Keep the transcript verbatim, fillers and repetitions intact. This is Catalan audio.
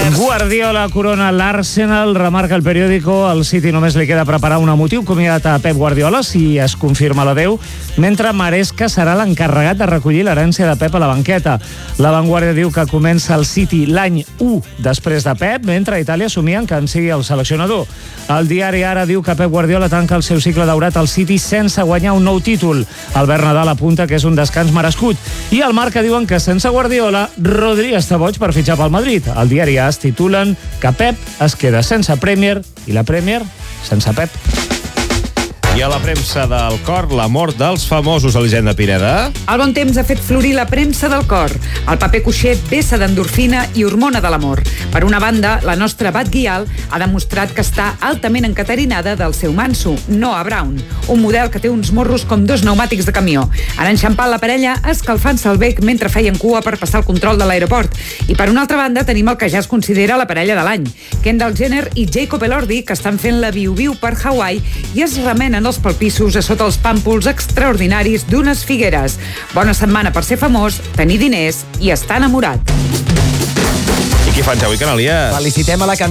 Guardiola corona l'Arsenal, remarca el periòdico. Al City només li queda preparar un emotiu comiat a Pep Guardiola, si es confirma l'adeu, mentre Maresca serà l'encarregat de recollir l'herència de Pep a la banqueta. La Vanguardia diu que comença el City l'any u després de Pep, mentre a Itàlia somien que en sigui el seleccionador. El diari Ara diu que Pep Guardiola tanca el seu cicle daurat al City sense guanyar un nou títol. Albert Nadal apunta que és un descans merescut. I al Marca diuen que sense Guardiola, Rodri està boig per fitxar pel Madrid. El diari AS titulen que Pep es queda sense Premier i la Premier sense Pep. I a la premsa del cor, la mort dels famosos, Elisenda Pineda. El bon temps ha fet florir la premsa del cor. El paper cuixer vessa d'endorfina i hormona de l'amor. Per una banda, la nostra Bat Guial ha demostrat que està altament encaterinada del seu manso, Noah Brown, un model que té uns morros com dos pneumàtics de camió. Han enxampat la parella escalfant-se el bec mentre feien cua per passar el control de l'aeroport. I per una altra banda tenim el que ja es considera la parella de l'any, Kendall Jenner i Jacob Elordi, que estan fent la viu-viu per Hawaii i es remenen els palpissos a sota els pàmpols extraordinaris d'unes figueres. Bona setmana per ser famós, tenir diners i estar enamorat. I què fan, Xavi Canalies? Felicitem a la